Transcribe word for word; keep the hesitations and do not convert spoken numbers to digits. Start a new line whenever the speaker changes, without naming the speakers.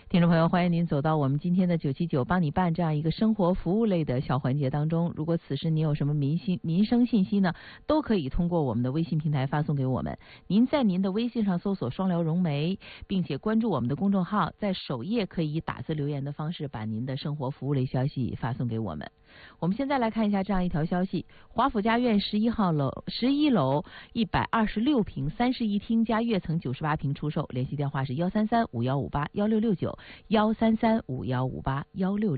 听众朋友，欢迎您走到我们今天的九七九帮你办这样一个生活服务类的小环节当中。如果此时您有什么民信民生信息呢，都可以通过我们的微信平台发送给我们。您在您的微信上搜索双聊融媒，并且关注我们的公众号，在首页可以以打字留言的方式把您的生活服务类消息发送给我们。我们现在来看一下这样一条消息：华府家苑十一号楼十一楼一百二十六平三室一厅加跃层九十八平出售，联系电话是幺三三五幺五八幺六六九幺三三五幺五八幺六六。